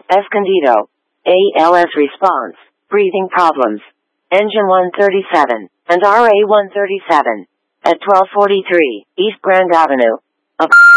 Escondido. ALS response. Breathing problems. Engine 137 and RA 137 at 1243 East Grand Avenue.